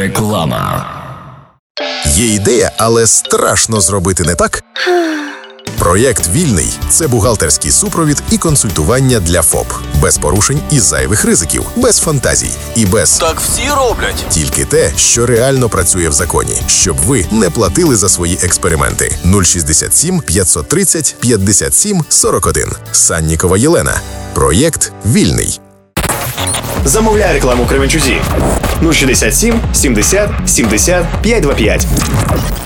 Реклама. Є ідея, але страшно зробити не так? Проєкт «Вільний» – це бухгалтерський супровід і консультування для ФОП. Без порушень і зайвих ризиків, без фантазій і без «так всі роблять». Тільки те, що реально працює в законі, щоб ви не платили за свої експерименти. 067 530 57 41. Саннікова Єлена. Проєкт «Вільний». Замовляй рекламу Кременчузі. 067 70 70 525.